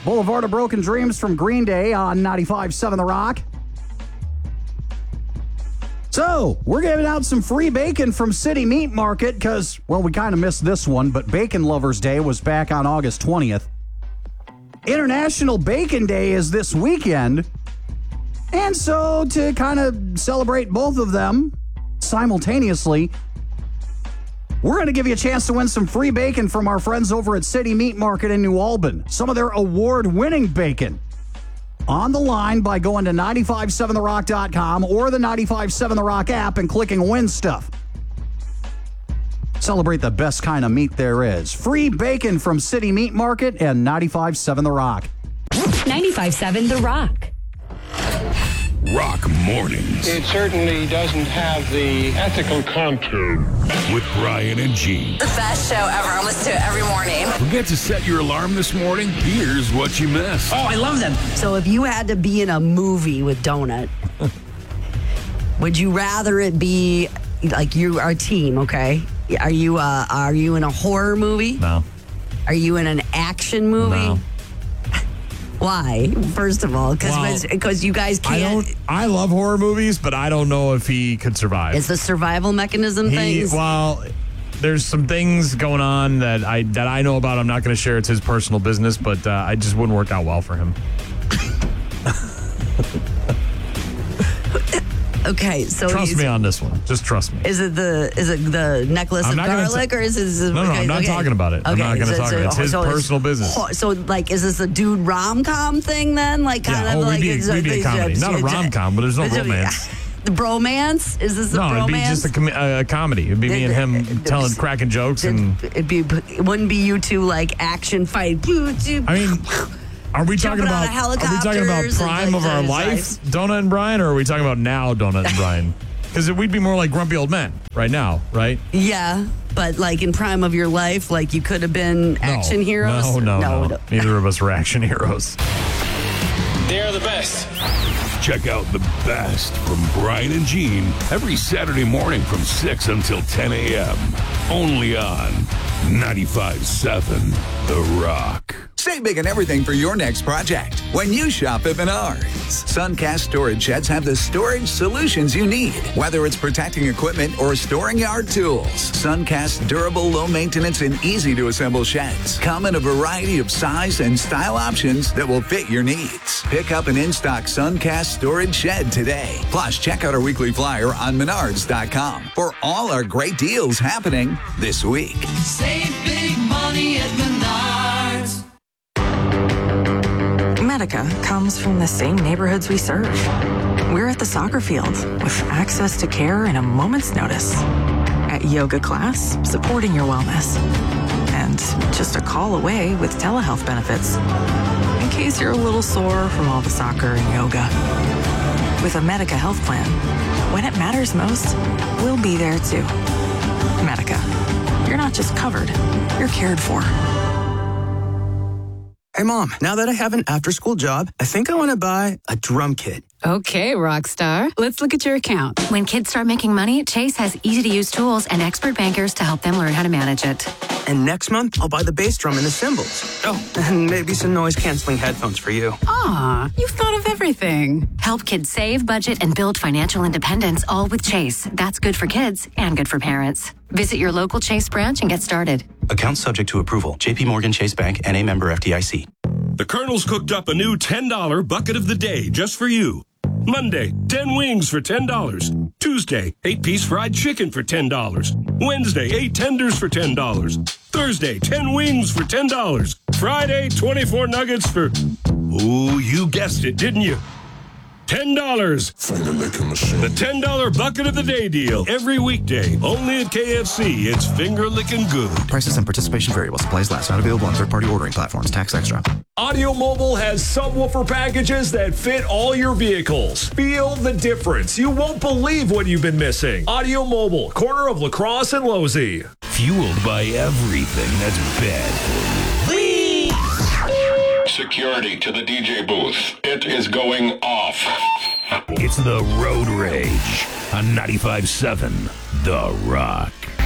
Boulevard of Broken Dreams from Green Day on 95.7 The Rock. So, we're giving out some free bacon from City Meat Market because, well, we kind of missed this one, but Bacon Lovers Day was back on August 20th. International Bacon Day is this weekend. And so, to kind of celebrate both of them simultaneously, we're going to give you a chance to win some free bacon from our friends over at City Meat Market in New Albin. Some of their award-winning bacon. On the line by going to 957therock.com or the 95.7 The Rock app and clicking Win Stuff. Celebrate the best kind of meat there is. Free bacon from City Meat Market and 95.7 The Rock. 95.7 The Rock. Rock Mornings. It certainly doesn't have the ethical content. With Brian and Gene. The best show ever. I listen to it every morning. Forget to set your alarm this morning? Here's what you missed. Oh, I love them. So if you had to be in a movie with Donut, would you rather it be like you are a team, okay? Are you in a horror movie? No. Are you in an action movie? No. Why? First of all, because you guys can't. I love horror movies, but I don't know if he could survive. It's the survival mechanism things. Well, there's some things going on that I know about. I'm not going to share. It's his personal business, but I just wouldn't work out well for him. Okay, so trust me on this one. Just trust me. Is it the necklace of garlic, or is this? No, I'm not talking about it. I'm not going to talk about it. It's his personal business. So, like, is this a dude rom-com thing then? Like, kind of like we'd be a comedy, not a rom-com, but there's no romance. The bromance? Is this a bromance? No, it'd be just a comedy. It'd be me and him cracking jokes, and it wouldn't be you two like action fight. I mean. Are we talking about prime of our life, Donut and Brian, or are we talking about now, Donut and Brian? Because we'd be more like grumpy old men right now, right? Yeah, but like in prime of your life, like you could have been action heroes. No. Neither of us were action heroes. They're the best. Check out the best from Brian and Gene every Saturday morning from 6 until 10 a.m. Only on 95.7 The Rock. Save big on everything for your next project when you shop at Menards. Suncast storage sheds have the storage solutions you need, whether it's protecting equipment or storing yard tools. Suncast durable, low maintenance, and easy to assemble sheds come in a variety of size and style options that will fit your needs. Pick up an in-stock Suncast storage shed today. Plus, check out our weekly flyer on Menards.com for all our great deals happening this week. Save big money at Menards. Medica comes from the same neighborhoods we serve. We're at the soccer field with access to care in a moment's notice. At yoga class, supporting your wellness. And just a call away with telehealth benefits. In case you're a little sore from all the soccer and yoga. With a Medica health plan, when it matters most, we'll be there too. Medica. You're not just covered, you're cared for. Hey, Mom, now that I have an after-school job, I think I want to buy a drum kit. Okay, Rockstar. Let's look at your account. When kids start making money, Chase has easy-to-use tools and expert bankers to help them learn how to manage it. And next month, I'll buy the bass drum and the cymbals. Oh, and maybe some noise-canceling headphones for you. Aw, you've thought of everything. Help kids save, budget, and build financial independence, all with Chase. That's good for kids and good for parents. Visit your local Chase branch and get started. Account subject to approval. J.P. Morgan Chase Bank, N.A. member FDIC. The Colonel's cooked up a new $10 bucket of the day just for you. Monday, 10 wings for $10. Tuesday, 8-piece fried chicken for $10. Wednesday, 8 tenders for $10. Thursday, 10 wings for $10. Friday, 24 nuggets for... Ooh, you guessed it, didn't you? $10. Finger licking machine. The $10 bucket of the day deal. Every weekday. Only at KFC. It's finger licking good. Prices and participation variable. Supplies last. Not available on third-party ordering platforms. Tax extra. Audio Mobile has subwoofer packages that fit all your vehicles. Feel the difference. You won't believe what you've been missing. Audio Mobile, corner of La Crosse and Losey. Fueled by everything that's bad for you. Security to the DJ booth. It is going off. It's the Road Rage on 95.7 The Rock.